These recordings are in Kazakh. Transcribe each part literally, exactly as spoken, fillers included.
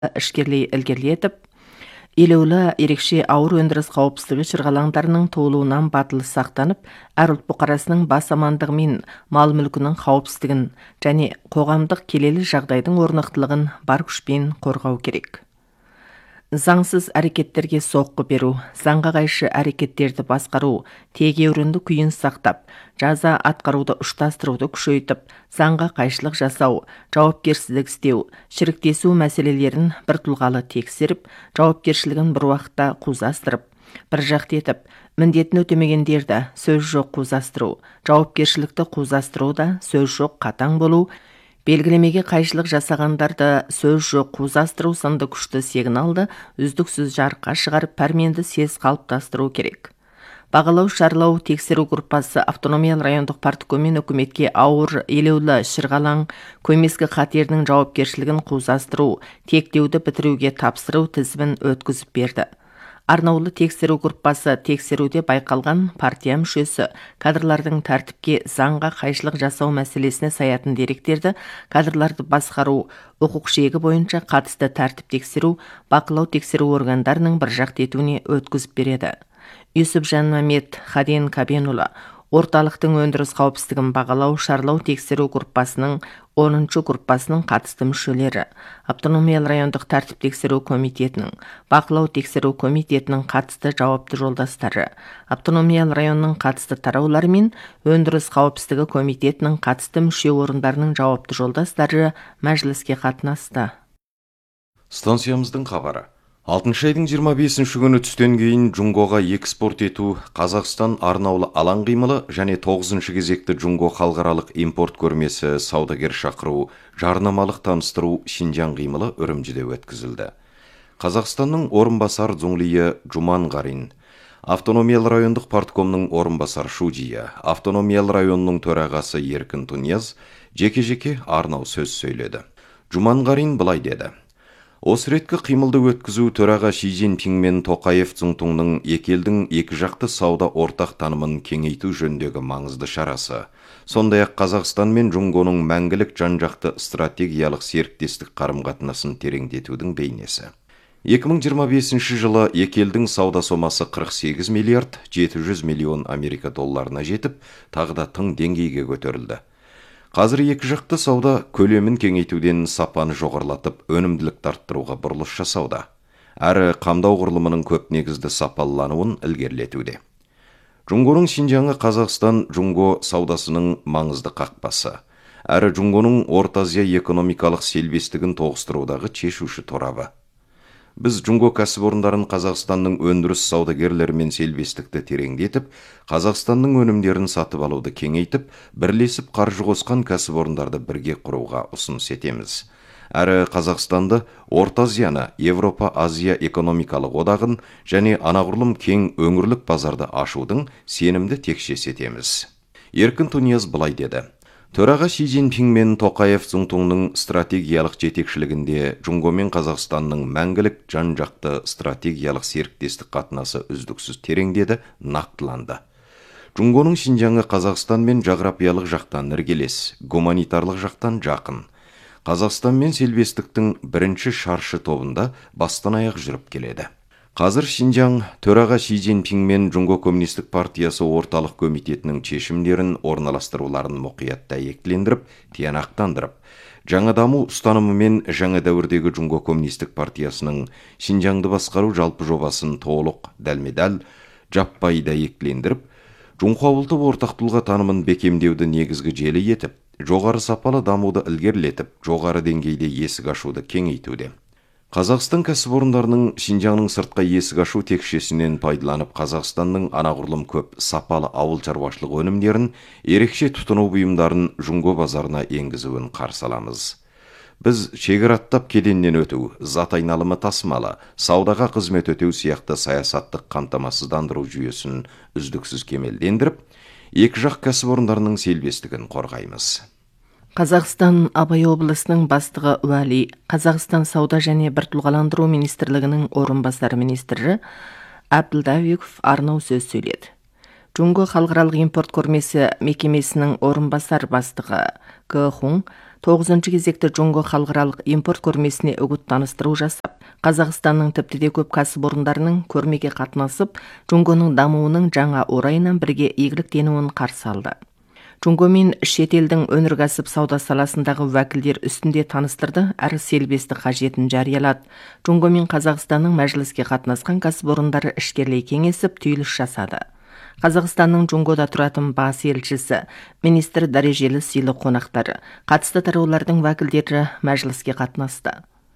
ішкерлей ілгерілетіп, елеулі ерекше ауыр өндіріс қауіпсіздігі шырғалаңдарының туылуынан батылы сақтанып, әр ұлт бұқарасының бас амандығы мен мал мүлкінің қауіпсіздігін және қоғамдық келелі жағдайдың орнықтылығын бар күшпен қорғау керек. Заңсыз әрекеттерге соққы беру, заңға қайшы әрекеттерді басқару, тегеурінді күйін сақтап, жаза атқаруды ұштастыруды күшейтіп, заңға қайшылық жасау, жауапкершілік істеу, шіріктесу мәселелерін бір тұлғалы тексеріп, жауапкершілігін бір уақытта қузастырып, бір жақты етіп, міндетін өтемегендерді сөз жоқ қузастыру, жауапкершілікті қузастыруда сөз жоқ қатаң болу, белгілемеге қайшылық жасағандарды сөз жоқ қузастыру сынды күшті сигналды үздіксіз жарыққа шығарып пәрменді сез қалыптастыру керек. Бағалау, шарлау, тексеру группасы автономиялы райондық партком мен үкіметке ауыр, елеулі, шырғалаң, көмескі қатерінің жауапкершілігін қузастыру, тектеуді бітіруге тапсыру тізімін өткізіп берді. Арнаулы тексеру группасы тексеруде байқалған партия мүшесі кадрлардың тәртіпке заңға қайшылық жасау мәселесіне саятын деректерді, кадрларды басқару, құқық шегі бойынша қатысты тәртіп тексеру, бақылау тексеру органдарының бір жақты етуіне өткізіп береді. Юсупжан Мамед Хаден Кабенұлы орталықтың өндіріс қауіпсіздігін бағалау, шарлау тексеру группасының оныншы группасының қатысты мүшелері, автономиялы райондық тәртіп тексеру комитетінің, бақылау тексеру комитетінің қатысты жауапты жолдастары, автономиялы районның қатысты тараулары мен өндіріс қауіпсіздігі комитетінің қатысты мүше орындарының жауапты жолдастары мәжіліске қатынасты. Станциямыздың хабары. алтыншы айдың жиырма бесінші күні түстен кейін Джунгоға экспорт ету Қазақстан арнаулы алаң қимылы және тоғызыншы кезекті Джунго халықаралық импорт көрмесі саудагер шақыру, жарнамалық таныстыру Шинжан қимылы Үрімжіде өткізілді. Қазақстанның орынбасар Зунглия Жуманғарин, автономиялы райондық парткомның орынбасар Шудия, автономиялы районның төрағасы Еркін Тунияз жеке-жеке арнау сөз сөйледі. Жуманғарин былай деді: Осы реткі қимылды өткізу төраға Ши Цзиньпин мен Тоқаев Цзуңтунның екі елдің екі жақты сауда ортақ танымын кеңейту жөніндегі маңызды шарасы. Сондай-ақ Қазақстан мен Джунгоның мәңгілік жан-жақты стратегиялық серіктестік қарым-қатынасын тереңдетудің бейнесі. екі мың жиырма бесінші жылы екі елдің сауда сомасы қырық сегіз миллиард жеті жүз миллион Америка долларына жетіп, тағы да тың деңгейге көтерілді. Қазір екі жақты сауда көлемін кеңейтуден сапаны жоғарлатып, өнімділікті арттыруға бұрылыс жасауда. Әрі қамдау құрылымының көп негізді сапалануын ілгерілетуде. Джунгоның Шинжаңы Қазақстан Джунго саудасының маңызды қақпасы. Әрі Джунгоның Орта Азия экономикалық селбестігін тоғыстырудағы шешуші торабы. Біз Джунго кәсіпорындарын Қазақстанның өндіріс саудагерлерімен селбестікті тереңдетіп, Қазақстанның өнімдерін сатып алуды кеңейтіп, бірлесіп қаржы қосқан кәсіпорындарды бірге құруға ұсыныс етеміз. Әрі Қазақстанды Орта Азияны, Европа-Азия экономикалық одағын және анағұрлым кең өңірлік базарды ашудың сенімді текшес етеміз. Еркін Тунияз былай деді: Төраға Ши Цзиньпин мен Тоқаев Цзуңтунның стратегиялық жетекшілігінде Джунго мен Қазақстанның мәңгілік жан-жақты стратегиялық серіктестік қатынасы үздіксіз тереңдеді, нақтыланды. Джунгоның Шинжаңы Қазақстан мен жағрапиялық жақтан іргелес, гуманитарлық жақтан жақын. Қазақстан мен селбестіктің бірінші шаршы тобында бастан аяқ жүріп келеді. Қазір Шинжаң төраға Ши Цзиньпин мен Джунго коммунистік партиясы орталық комитетінің шешімдерін орналастыруларын мұқият дәйектілендіріп, тиянақтандырып, жаңа даму ұстанымы мен жаңа дәуірдегі Джунго коммунистік партиясының Шинжаңды басқару жалпы жобасын толық, дәлме-дәл, жаппай дәйектілендіріп, Джунго ұлттық ортақ тұлға танымын бекемдеуді негізгі желі етіп, жоғары сапалы дамуды ілгерілетіп, жоғары деңгейде есік ашуды кеңейтуде. Қазақстан кәсіпорындарының Шинжаңның сыртқа есік ашу текшесінен пайдаланып, Қазақстанның анағұрлым көп сапалы ауыл шаруашылық өнімдерін, ерекше тұтыну бұйымдарын Джунго базарына енгізуін қарсы аламыз. Біз шекараттап кеденнен өту, зат айналымы тасымалы, саудаға қызмет өтеу сияқты саясаттық қамтамасыздандыру жүйесін үздіксіз кемелдендіріп, екі жақ кәсіпорындарының селбестігін қорғаймыз. Қазақстан Абай облысының бастығы Уәли, Қазақстан сауда және біртұлғаландыру министрлігінің орынбасары министрі Әбділдәуиков арнау сөз сөйледі. Джунго халықаралық импорт көрмесі мекемесінің орынбасар бастығы Гэ Хун тоғызынчы кезекті Жунго халықаралық импорт көрмесіне үгіт таныстыру жасап, Қазақстанның тіпті де көп кәсіпорындарының көрмеге қатынасып, Жунгоның дамуының жаңа орайынан бірге игіліктенуін қарсы алды. Жунго мен шетелдің өнеркәсіп сауда саласындағы уәкілдер үстінде таныстырды, әрі селбесті қажетін жариялады. Жунго мен Қазақстанның мәжіліске қатынасқан кәсіпорындары ішкерлей кеңесіп, түйіліс жасады. Қазақстанның Жунгода тұратын бас елшісі, министр дәрежелі сыйлы қонақтары, қатысты тараулардың уәкілдері мәжіліске қатынасты.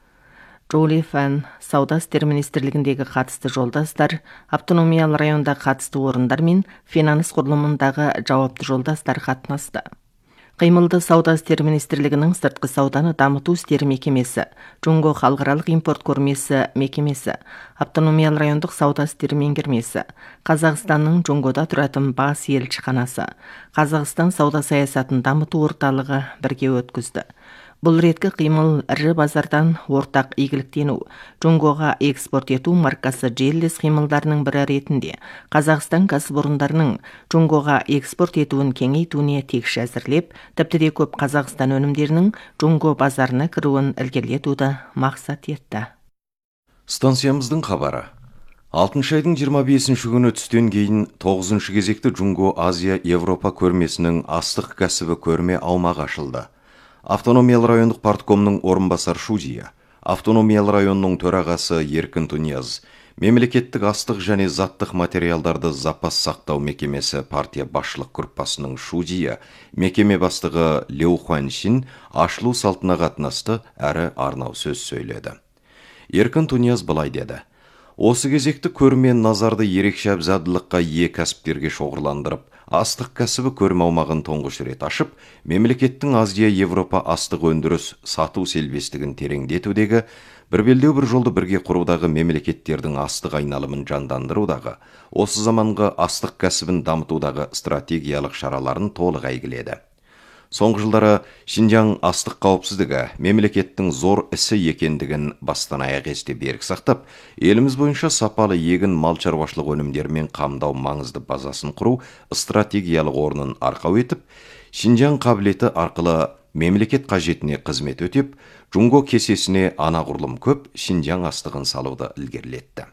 Джоли Фән, Сауда істер министрлігіндегі қатысты жолдастар, автономиялы районда қатысты орындар мен финанс құрылымындағы жауапты жолдастар қатынасты. Қимылды Сауда істер министрлігінің сыртқы сауданы дамыту істері мекемесі, Жунго халықаралық импорт көрмесі мекемесі, автономиялы райондық сауда істері меңгермесі, Қазақстанның Жунгода тұратын бас елшіханасы, Қазақстан сауда саясатын дамыту орталығы бірге өткізді. Бұл реткі қимыл ірі базардан ортақ игіліктену, Жунгоға экспорт ету маркасы Джеллес қимылдарының бірі ретінде Қазақстан кәсіпорындарының Жунгоға экспорт етуін кеңейтуіне текші әзірлеп, тіпті де көп Қазақстан өнімдерінің Жунго базарына кіруін ілгерілетуді мақсат етті. Станциямыздың хабары. алтыншы айдың жиырма бесінші күні түстен кейін тоғызыншы кезекті Жунго Азия Европа көрмесінің астық кәсібі көрме аумағы ашылды. Автономиялы райондық парткомның орынбасар Шудия, автономиялы районның төрағасы Еркін Тунияз, мемлекеттік астық және заттық материалдарды запас сақтау мекемесі партия басшылық группасының Шудия, мекеме бастығы Леу Хуаншин ашылу салтына қатынасты әрі арнау сөз сөйледі. Еркін Тунияз былай деді: осы кезекті көрме назарды ерекше абзалдылыққа ие кәсіптерге шоғырландырып, астық кәсібі көрме аумағын тұңғыш рет ашып, мемлекеттің Азия Европа астық өндіріс сату селбестігін тереңдетудегі, бір белдеу бір жолды бірге құрудағы мемлекеттердің астық айналымын жандандырудағы, осы заманғы астық кәсібін дамытудағы стратегиялық шараларын толық әйгіледі. Соңғы жылдары Шинжаң астық қауіпсіздігі мемлекеттің зор ісі екендігін бастан аяқ есте берік сақтап, еліміз бойынша сапалы егін мал шаруашылық өнімдерімен қамдау маңызды базасын құру стратегиялық орнын арқау етіп, Шинжаң қабілеті арқылы мемлекет қажетіне қызмет өтеп, Жунго кесесіне анағұрлым көп Шинжаң астығын салуды ілгерілетті.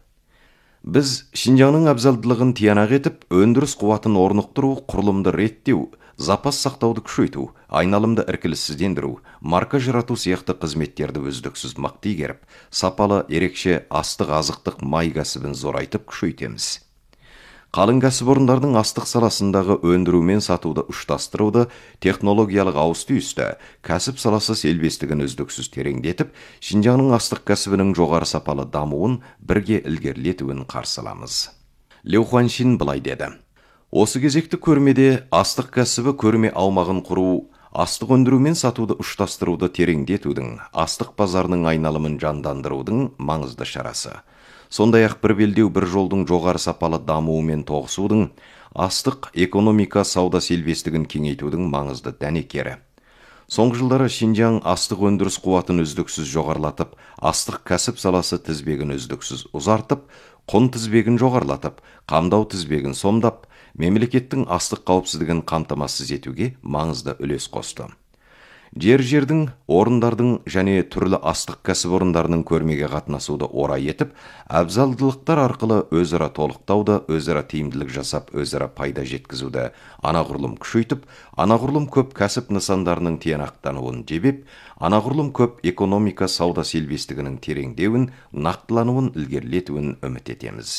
Біз Шинжаңның абзалдылығын тиянақ етіп, өндіріс қуатын орнықтыру, құрылымды реттеу, запас сақтауды күшейту, айналымды іркіліссіздендіру, марка жарату сияқты қызметтерді үздіксіз мақтай керіп, сапалы ерекше астық азықтық май кәсібін зорайтып күшейтеміз. Қалың кәсіпорындардың астық саласындағы өндіру мен сатуды ұштастыруды, технологиялық ауыс-түйісті, кәсіп саласы селбестігін үздіксіз тереңдетіп, Шинжаңның астық кәсібінің жоғары сапалы дамуын бірге ілгерілетуін қарсы аламыз. Леу Хуаншин былай деді: осы кезекті көрмеде астық кәсібі көрме аумағын құру, астық өндіру мен сатуды ұштастыруды тереңдетудің, астық базарының айналымын жандандырудың маңызды шарасы. Сондай-ақ бір белдеу бір жолдың жоғары сапалы дамуымен тоғысудың, астық экономика сауда селбестігін кеңейтудің маңызды дәнекері. Соңғы жылдары Шинжаң астық өндіріс қуатын үздіксіз жоғарлатып, астық кәсіп саласы тізбегін үздіксіз ұзартып, құн тізбегін жоғарлатып, қамдау тізбегін сомдап, мемлекеттің астық қауіпсіздігін қамтамасыз етуге маңызды үлес қосты. Жер-жердің, орындардың және түрлі астық кәсіпорындарының көрмеге қатынасуды орай етіп, абзалдылықтар арқылы өзара толықтауды, өзара тиімділік жасап, өзара пайда жеткізуді анағұрлым күшейтіп, анағұрлым көп кәсіп нысандарының тиянақтануын жебеп, анағұрлым көп экономика сауда селбестігінің тереңдеуін, нақтылануын ілгерілетуін үміт етеміз.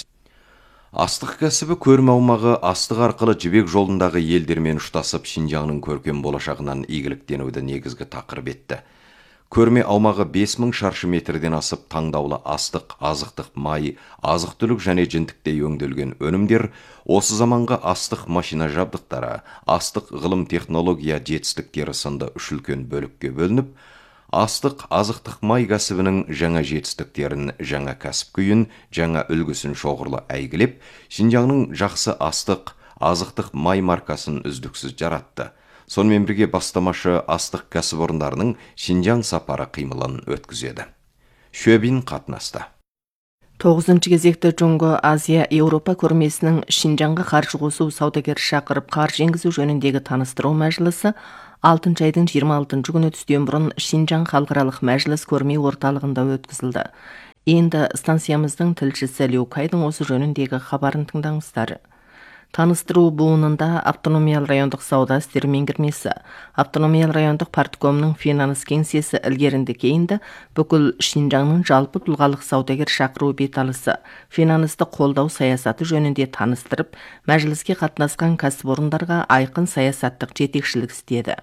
Астық кәсібі көрме аумағы астық арқылы жібек жолындағы елдермен ұштасып, Шинжаңның көркем болашағынан игіліктенуді негізгі тақырып етті. Көрме аумағы бес мың шаршы метрден асып, таңдаулы астық, азықтық май, азық-түлік және жентіктей өңделген өнімдер, осы заманғы астық машина жабдықтары, астық ғылым технология жетістіктері сынды үш үлкен бөлікке бөлініп, астық азықтық май кәсібінің жаңа жетістіктерін, жаңа кәсіп күйін, жаңа үлгісін шоғырлы әйгілеп, Шинжаңның жақсы астық, азықтық май маркасын үздіксіз жаратты. Сонымен бірге бастамашы астық кәсіпорындарының Шинжаң сапары қимылын өткізеді. Шөбин қатынасты. тоғызыншы кезекті Жунго Азия Европа көрмесінің Шинжаңға қаржы қосу саудагер шақырып қаржы енгізу жөніндегі таныстыру мәжілісі алтынчы айдың жыйырма алтынчы күнү түстөн мурун Шинжаң халыкаралык мәжлис көрме орталыгында өткөзүлдү. Енді станциямыздың тілшісі Люкайдың осы жөніндегі хабарын тыңдаңыздар. Таныстыру буынында автономиялы райондық сауда істері меңгермесі, автономиялы райондық парткомның финанс кеңсесі ілгерінді кейінді бүкіл Шинжаңның жалпы тұлғалық саудагер шақыру беталысы, финансты қолдау саясаты жөнінде таныстырып, мәжіліске қатынасқан кәсіпорындарға айқын саясаттық жетекшілік істеді.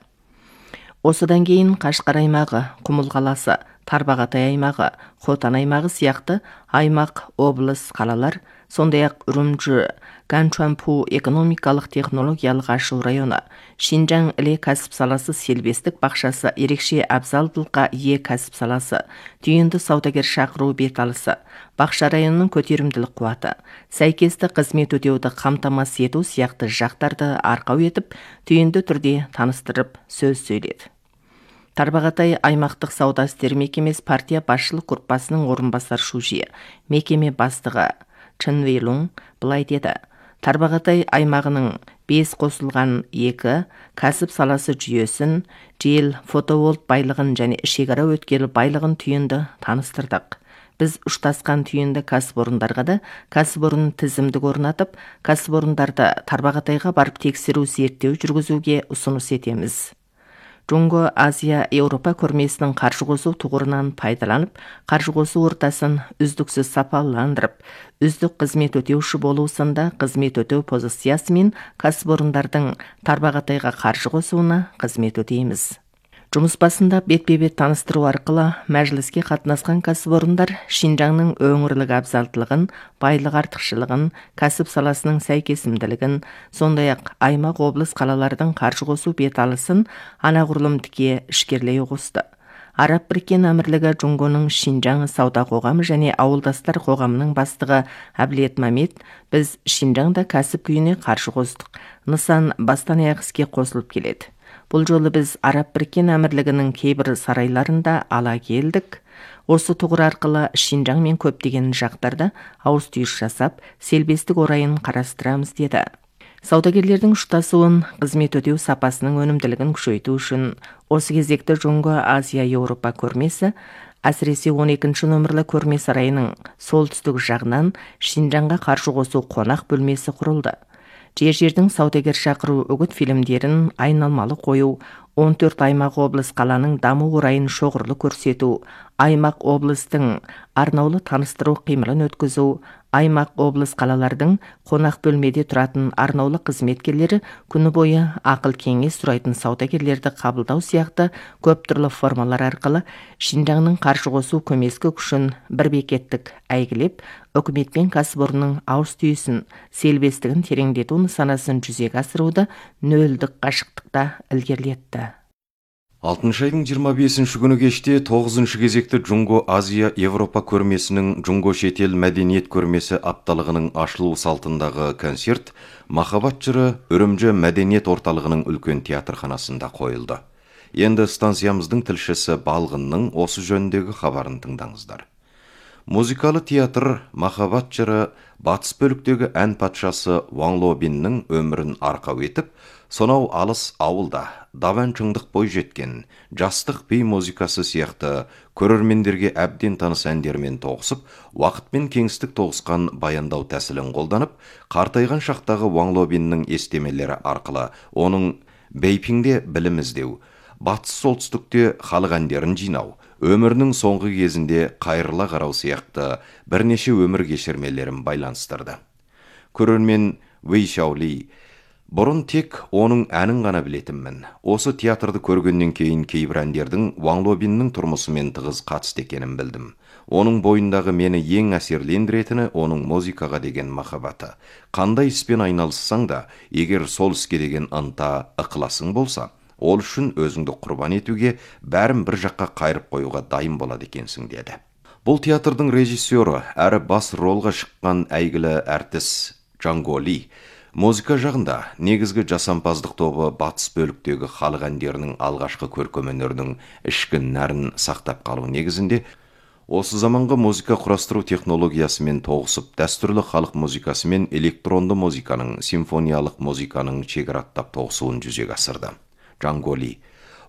Осыдан кейін Қашқар аймағы, Құмыл қаласы, Тарбағатай аймағы, Хотан аймағы сияқты аймақ, облыс, қалалар, сондай-ақ Үрімжі, Ганчуанпу экономикалық технологиялық ашу районы, Шинжаң іле кәсіп саласы селбестік бақшасы ерекше абзалдылыққа ие кәсіп саласы, түйінді саудагер шақыру беталысы, бақша районының көтерімділік қуаты, сәйкесті қызмет өтеуді қамтамасыз ету сияқты жақтарды арқау етіп, түйінді түрде таныстырып сөз сөйледі. Тарбағатай аймақтық сауда істері мекемесі партия басшылық группасының орынбасар шужи, мекеме бастығы Чын Вейлун былай деді: Тарбағатай аймағының бес қосылған екі кәсіп саласы жүйесін, жел, фотоволт байлығын және шекара өткелі байлығын түйінді таныстырдық. Біз ұштасқан түйінді кәсіпорындарға да кәсіпорын тізімдік орнатып, кәсіпорындарды Тарбағатайға барып тексеру зерттеу жүргізуге ұсыныс етеміз. Джунго Азия Еуропа көрмесінің қаржы қосу тұғырынан пайдаланып, қаржы қосу ортасын үздіксіз сапаландырып, үздік қызмет өтеуші болу сында қызмет өтеу позициясы мен кәсіпорындардың Тарбағатайға қаржы қосуына қызмет өтейміз. Жұмыс басында бетпе-бет таныстыру арқылы мәжіліске қатынасқан кәсіпорындар Шинжаңның өңірлік абзалдылығын, байлық артықшылығын, кәсіп саласының сәйкесімділігін, сондай-ақ аймақ, облыс, қалалардың қаржы қосу беталысын анағұрлым тіке ішкерлей қосты. Араб Біріккен Әмірлігі Джунгоның Шинжаң сауда қоғамы және ауылдастар қоғамының бастығы Әбілет Мамет: біз Шинжаңда кәсіп күйіне қаржы қостық. Нысан бастан аяқ іске қосылып келеді. Бұл жолы біз Араб Біріккен Әмірлігінің кейбір сарайларында ала келдік. Осы тұғыр арқылы Шинжаң мен көптеген жақтарда ауыз түйіс жасап, селбестік орайын қарастырамыз деді. Саудагерлердің ұштасуын, қызмет өтеу сапасының өнімділігін күшейту үшін осы кезекті Джунго Азия Еуропа көрмесі, әсіресе он екінші нөмірлі көрме сарайының солтүстік жағынан Шинжаңға қаржы қосу қонақ бөлмесі құрылды. Жер-жердің саудагер шақыру үгіт фильмдерін айналмалы қою, он төрт аймақ, облыс, қаланың даму орайын шоғырлы көрсету, аймақ, облыстың арнаулы таныстыру қимылын өткізу, аймақ, облыс, қалалардың қонақ бөлмеде тұратын арнаулы қызметкерлері күні бойы ақыл кеңес сұрайтын саудагерлерді қабылдау сияқты көп түрлі формалар арқылы Шинжаңның қаржы қосу көмескі күшін бір бекеттік әйгілеп, үкімет пен кәсіпорынның ауыз түйісін, селбестігін тереңдету нысанасын жүзеге асыруды нөлдік қашықтықта ілгерілетті. алтыншы айдың жиырма бесінші күні кеште тоғызыншы кезекті Джунго Азия Европа көрмесінің Джунго шетел мәдениет көрмесі апталығының ашылу салтындағы концерт Махаббат жыры Үрімжі мәдениет орталығының үлкен театрханасында қойылды. Енді станциямыздың тілшісі Балғынның осы жөніндегі хабарын тыңдаңыздар. Музыкалы театр Махаббат жыры батыс бөліктегі ән патшасы Ван Лобиннің өмірін арқау етіп, сонау алыс ауылда даванчыңдық бой жеткен жастық би музыкасы сияқты көрермендерге әбден таныс әндермен тоғысып, уақытпен кеңістік тоғысқан баяндау тәсілін қолданып, қартайған шақтағы Ван Лобиннің естемелері арқылы оның бейпинде білім іздеу, батыс солтүстікте халық әндерін жинау, өмірінің соңғы кезінде қайырыла қарау сияқты бірнеше өмір кешірмелерін байланыстырды. Көрермен Вэй Шаули: бұрын тек оның әнін ғана білетінмін. Осы театрды көргеннен кейін кейбір әндердің Ван Лобиннің тұрмысымен тығыз қатысты екенін білдім. Оның бойындағы мені ең әсерлендіретіні оның музыкаға деген махаббаты. Қандай іспен айналыссаң да, егер сол іске деген ынта, ықыласың болса, ол үшін өзіңді құрбан етуге, бәрін бір жаққа қайырып қоюға дайын болады екенсің деді. Бұл театрдың режиссері әрі бас ролға шыққан әйгілі әртіс Джанго Ли. Музыка жағында негізгі жасампаздық тобы батыс бөліктегі халық әндерінің алғашқы көркем өнерінің ішкі нәрін сақтап қалу негізінде осы заманғы музыка құрастыру технологиясымен тоғысып, дәстүрлі халық музыкасы мен электронды музыканың, симфониялық музыканың шекараттап тоғысуын жүзеге асырды. Джанго Ли: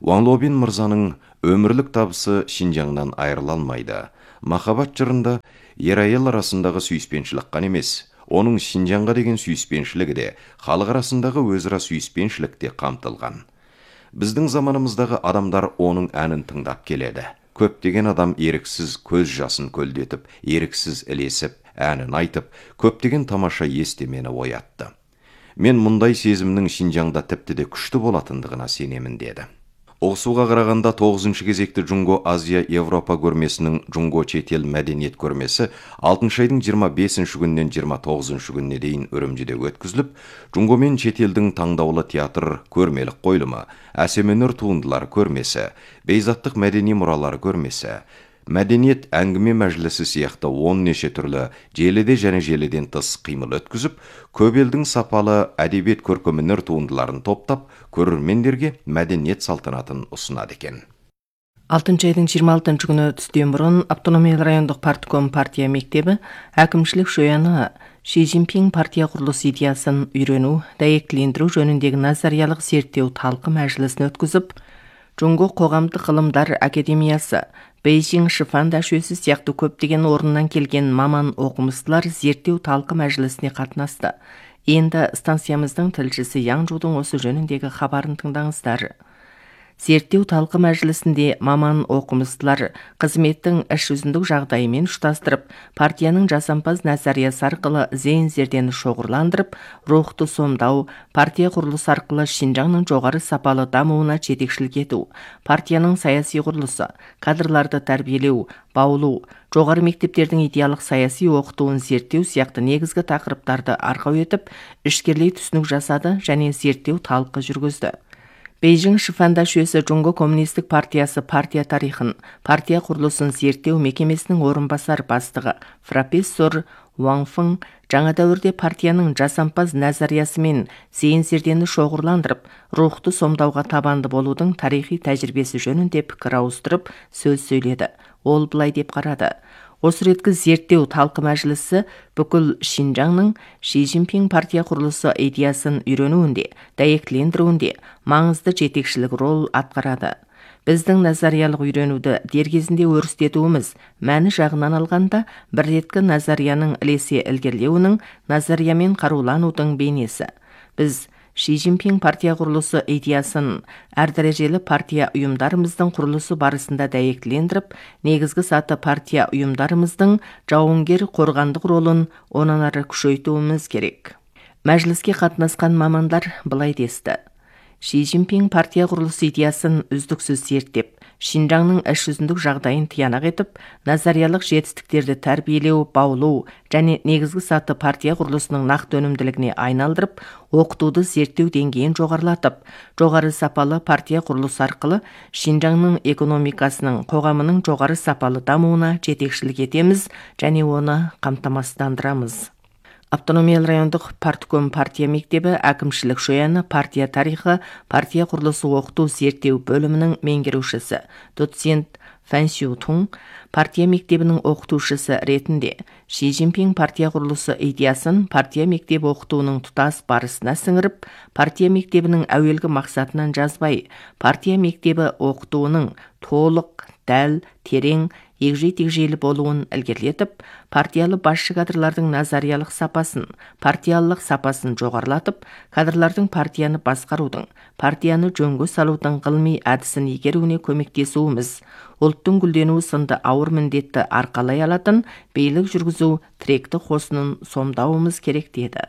Ван Лобин мырзаның өмірлік табысы Шинжаңнан айырыла алмайды. Махаббат жырында ер-әйел арасындағы сүйіспеншілік қана емес, оның Шинжаңға деген сүйіспеншілігі де, халық арасындағы өзара сүйіспеншілік те қамтылған. Біздің заманымыздағы адамдар оның әнін тыңдап келеді. Көптеген адам еріксіз көз жасын көлдетіп, еріксіз ілесіп, әнін айтып, көптеген тамаша естемені оятты. Мен мұндай сезімнің Шинжаңда тіпті де күшті болатындығына сенемін деді. Оғысуға қарағанда тоғызыншы кезекті Джунго Азия Европа көрмесінің Джунго шетел мәдениет көрмесі алтыншы айдың жиырма бесінші күннен жиырма тоғызыншы күніне дейін Үрімжіде өткізіліп, Джунго мен шетелдің таңдаулы театр көрмелік қойылымы, әсем өнер туындылары көрмесі, бейзаттық мәдени мұралары көрмесі, мәдениет әңгіме мәжілісі сияқты он неше түрлі желіде және желіден тыс қимыл өткізіп, көп елдің сапалы әдебиет көркемөнер туындыларын топтап, көрермендерге мәдениет салтанатын ұсынады екен. алтыншы айдың жиырма алтыншы күні түстен бұрын автономиялы райондық партком партия мектебі әкімшілік шояны Ши Цзиньпин партия құрылыс идеясын үйрену, дәйектілендіру жөніндегі назариялық зерттеу талқы мәжілісін өткізіп, Джунго қоғамдық ғылымдар академиясы, Бейжің Шифан жүйесі сияқты көптеген орыннан келген маман оқымыстылар зерттеу талқы мәжілісіне қатынасты. Енді станциямыздың тілшісі Яң Жудың осы жөніндегі хабарын тыңдаңыздар. Зерттеу талқы мәжілісінде маман оқымыстылар қызметтің іс жүзіндік жағдайымен ұштастырып, партияның жасампаз назариясы арқылы зейін зердені шоғырландырып, рухты сомдау, партия құрылысы арқылы Шинжаңның жоғары сапалы дамуына жетекшілік ету, партияның саяси құрылысы, кадрларды тәрбиелеу, баулу, жоғары мектептердің идеялық саяси оқытуын зерттеу сияқты негізгі тақырыптарды арқау етіп, ішкерлей түсінік жасады және зерттеу талқы жүргізді. Бейжің Шифанда жүйесі Джунго коммунистік партиясы партия тарихын, партия құрылысын зерттеу мекемесінің орынбасар бастығы профессор Ван Фың жаңа дәуірде партияның жасампаз назариясы мен зейін зердені шоғырландырып, рухты сомдауға табанды болудың тарихи тәжірибесі жөнінде пікір ауыстырып сөз сөйледі. Ол былай деп қарады. Осы реткі зерттеу талқы мәжілісі бүкіл Шинжаңның Ши Цзиньпин партия құрылысы идеясын үйренуінде, дәйектілендіруінде маңызды жетекшілік рол атқарады. Біздің назариялық үйренуді дер кезінде өрістетуіміз мәні жағынан алғанда бір реткі назарияның ілесе ілгерілеуінің, назариямен қаруланудың бейнесі. Біз Ши Цзиньпин партия құрылысы идеясын әр дәрежелі партия ұйымдарымыздың құрылысы барысында дәйектілендіріп, негізгі саты партия ұйымдарымыздың жауынгер қорғандық ролын онан ары күшейтуіміз керек. Мәжіліске қатынасқан мамандар былай десті. Ши Цзиньпин партия құрылысы идеясын үздіксіз зерттеп, Шинжаңның іс жүзіндік жағдайын тиянақ етіп, назариялық жетістіктерді тәрбиелеу, баулу және негізгі саты партия құрылысының нақты өнімділігіне айналдырып, оқытуды зерттеу деңгейін жоғарылатып, жоғары сапалы партия құрылысы арқылы Шинжаңның экономикасының, қоғамының жоғары сапалы дамуына жетекшілік етеміз және оны қамтамасыздандырамыз. Автономиялы райондық партком партия мектебі әкімшілік шояны партия тарихы, партия құрылысы оқыту зерттеу бөлімінің меңгерушісі доцент Фан Сю Тун партия мектебінің оқытушысы ретінде Ши Цзиньпин партия құрылысы идеясын партия мектебі оқытуының тұтас барысына сіңіріп, партия мектебінің әуелгі мақсатынан жазбай, партия мектебі оқытуының толық, дәл, терең, егжей-тегжейлі болуын ілгерілетіп, партиялы басшы кадрлардың назариялық сапасын, партиялық сапасын жоғарылатып, кадрлардың партияны басқарудың, партияны жөнге салудың ғылыми әдісін игеруіне көмектесуіміз, ұлттың гүлденуі сынды ауыр міндетті арқалай алатын билік жүргізу тіректі қосынын сомдауымыз керек деді.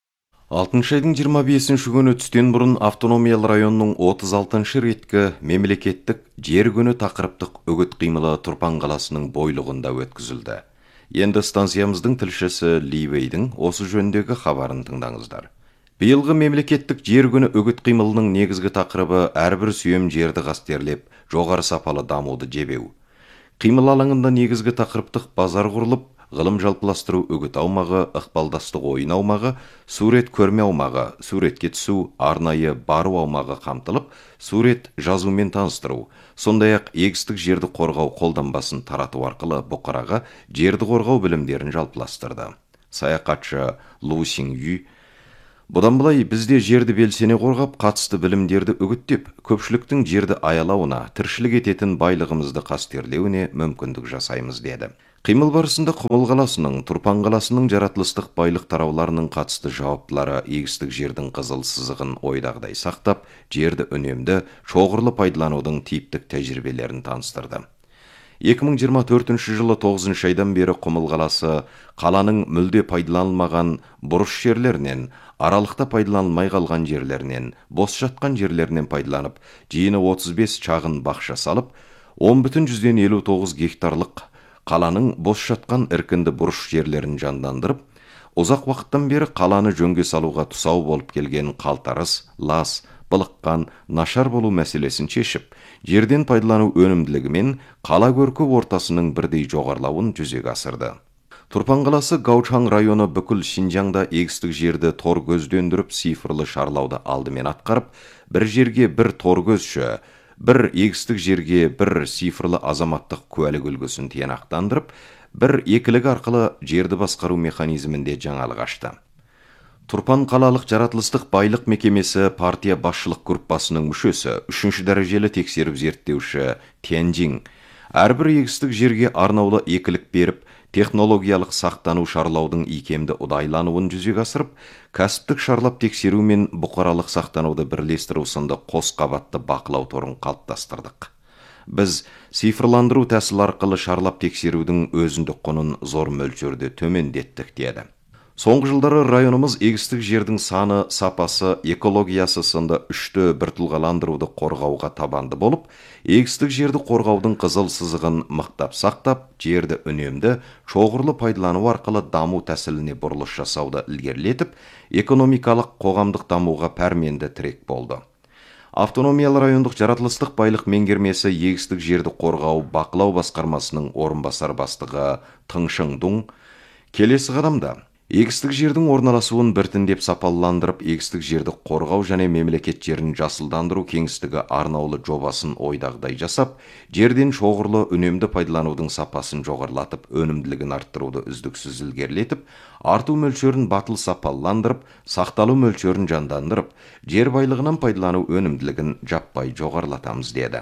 алтыншы айдың жиырма бесінші күні түстен бұрын автономиялы районның отыз алтыншы реткі мемлекеттік жер күні тақырыптық үгіт қимылы Тұрпан қаласының бойлығында өткізілді. Енді станциямыздың тілшісі Ли Вейдің осы жөніндегі хабарын тыңдаңыздар. Биылғы мемлекеттік жер күні үгіт қимылының негізгі тақырыбы әрбір сүйем жерді қастерлеп, жоғары сапалы дамуды жебеу. Қимыл алаңында негізгі тақырыптық базар құрылып, ғылым жалпыластыру үгіт аумағы, ықпалдастық ойын аумағы, сурет көрме аумағы, суретке түсу, арнайы бару аумағы қамтылып, сурет жазумен таныстыру, сондай-ақ егістік жерді қорғау қолданбасын тарату арқылы бұқараға жерді қорғау білімдерін жалпыластырды. Саяхатшы Лу Синг Ю Бұдан былай бізде жерді белсене қорғап, қатысты білімдерді үгіттеп, көпшіліктің жерді аялауына, тіршілік ететін байлығымызды қастерлеуіне мүмкіндік жасаймыз деді. Қимыл барысында Құмыл қаласының, Тұрпан қаласының жаратылыстық байлық тарауларының қатысты жауаптылары егістік жердің қызыл сызығын ойдағыдай сақтап, жерді үнемді, шоғырлы пайдаланудың типтік тәжірибелерін таныстырды. екі мың жиырма төртінші жылы тоғызыншы айдан бері Құмыл қаласы қаланың мүлде пайдаланылмаған бұрыш жерлерінен, аралықта пайдаланылмай қалған жерлерінен, бос жатқан жерлерінен пайдаланып, жиыны отыз бес шағын бақша салып, он бүтін жүзден елу тоғыз гектарлық қаланың бос жатқан іркінді бұрыш жерлерін жандандырып, ұзақ уақыттан бері қаланы жөнге салуға тұсау болып келген қалтарыс, лас, былыққан, нашар болу мәселесін шешіп, жерден пайдалану өнімділігі мен қала көркі ортасының бірдей жоғарылауын жүзеге асырды. Тұрпан қаласы Гаучан районы бүкіл Шинжаңда егістік жерді тор көздендіріп, цифрлы шарлауды алдымен атқарып, бір жерге бір тор көзші, бір егістік жерге бір цифрлы азаматтық куәлік үлгісін тиянақтандырып, бір екілік арқылы жерді басқару механизмінде жаңалық ашты. Тұрпан қалалық жаратылыстық байлық мекемесі партия басшылық группасының мүшесі, үшінші дәрежелі тексеріп зерттеуші Тянжин, әрбір егістік жерге арнаулы екілік беріп, технологиялық сақтану шарлаудың икемді ұдайлануын жүзеге асырып, кәсіптік шарлап тексеру мен бұқаралық сақтануды бірлестіру сынды қос қабатты бақылау торын қалыптастырдық. Біз цифрландыру тәсіл арқылы шарлап тексерудің өзіндік құнын зор мөлшерде төмендеттік деді. Соңғы жылдары районымыз егістік жердің саны, сапасы, экологиясы сынды үшті біртұлғаландыруды қорғауға табанды болып, егістік жерді қорғаудың қызыл сызығын мықтап сақтап, жерді үнемді, шоғырлы пайдалану арқылы даму тәсіліне бұрылыс жасауды ілгерілетіп, экономикалық қоғамдық дамуға пәрменді тірек болды. Автономиялы райондық жаратылыстық байлық меңгермесі егістік жерді қорғау бақылау басқармасының орынбасар бастығы Тыңшың Дун келесі қадамда егістік жердің орналасуын біртіндеп сапаландырып, егістік жерді қорғау және мемлекет жерін жасылдандыру кеңістігі арнаулы жобасын ойдағыдай жасап, жерден шоғырлы үнемді пайдаланудың сапасын жоғарылатып, өнімділігін арттыруды үздіксіз ілгерілетіп, арту мөлшерін батыл сапаландырып, сақталу мөлшерін жандандырып, жер байлығынан пайдалану өнімділігін жаппай жоғарылатамыз деді.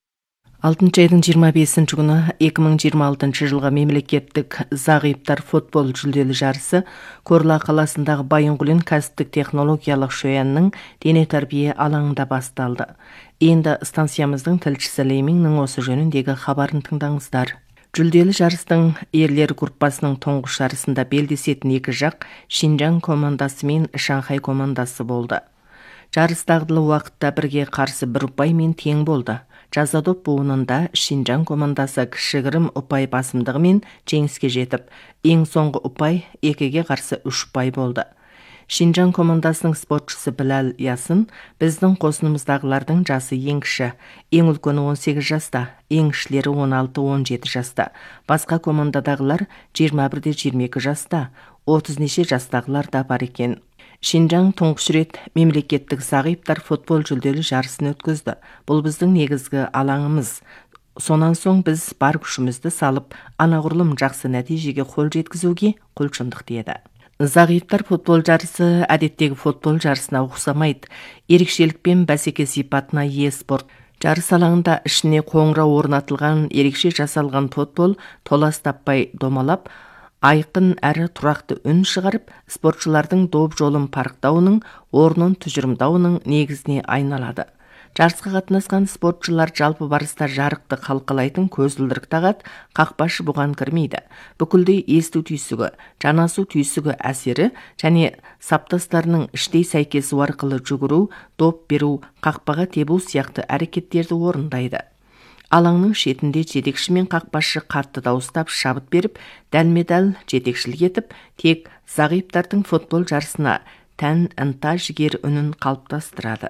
алтыншы айдың жиырма бесінші күні екі мың жиырма алтыншы жылға мемлекеттік зағиптар футбол жүлделі жарысы Корла қаласындағы Байынғұлин кәсіптік технологиялық шоянның дене тәрбие алаңында басталды. Енді станциямыздың тілшісі Лейминнің осы жөніндегі хабарын тыңдаңыздар. Жүлделі жарыстың ерлер группасының тұңғыш жарысында белдесетін екі жақ Шинжаң командасы мен Шанхай командасы болды. Жарыс дағдылы уақытта бірге қарсы бір ұпаймен тең болды. Жазадоп буынында Шинжаң командасы кішігірім ұпай басымдығымен жеңіске жетіп, ең соңғы ұпай екіге қарсы үш ұпай болды. Шинжаң командасының спортшысы Біләл Ясын біздің қосынымыздағылардың жасы ең кіші, ең үлкені он сегіз жаста, ең кішілері он алты он жеті жаста. Басқа командадағылар жиырма бір жиырма екі жаста, отыз неше жастағылар да бар екен. Шинжаң тұңғыш рет мемлекеттік зағиптар футбол жүлделі жарысын өткізді. Бұл біздің негізгі алаңымыз. Сонан соң біз бар күшімізді салып, анағұрлым жақсы нәтижеге қол жеткізуге құлшындық деді. Зағиптар футбол жарысы әдеттегі футбол жарысына ұқсамайды. Ерекшелікпен бәсеке сипатына ие спорт. Жарыс алаңында ішіне қоңырау орнатылған, ерекше жасалған футбол толас таппай домалап, айқын әрі тұрақты үн шығарып, спортшылардың доп жолын парықтауының, орнын тұжырымдауының негізіне айналады. Жарысқа қатынасқан спортшылар жалпы барыста жарықты қалқалайтын көзілдірік тағады, қақпашы бұған кірмейді. Бүкілдей есту түйсігі, жанасу түйсігі әсері және саптастарының іштей сәйкесу арқылы жүгіру, доп беру, қақпаға тебу сияқты әрекеттерді орындайды. Алаңның шетінде жетекші мен қақпашы қатты дауыстап шабыт беріп, дәлме-дәл жетекшілік етіп, тек зағиптардың футбол жарысына тән ынта жігер үнін қалыптастырады.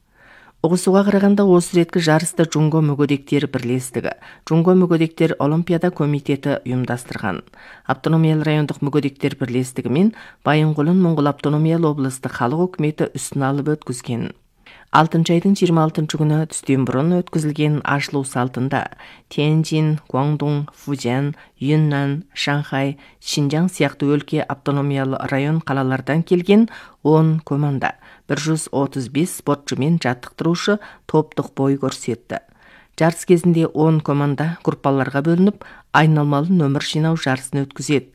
Ұғысуға қарағанда осы реткі жарысты Джунго мүгедектері бірлестігі, Джунго мүгедектер Олимпиада комитеті ұйымдастырған. Автономиялы райондық мүгедектер бірлестігі мен Байынғұлын Моңғол автономиялы облыстық халық өкіметі үстін алып өткізген. алтынчы айдың жыйырма алтынчы күнү түстөн бурун өткөзүлгөн ашылуу салтында Тяньцзин, Гуандун, Фужан, Юннан, Шанхай, Шинжаң сыяктуу өлкө автономиялуу район калалардан келген он команда бир жүз отуз беш спортчу менен жаттыктыруучу топтук бой көрсөттү. Жарыс кезинде он команда группаларга бөлүнүп, айналмалуу нөмүр жиноо жарысын өткүзөт.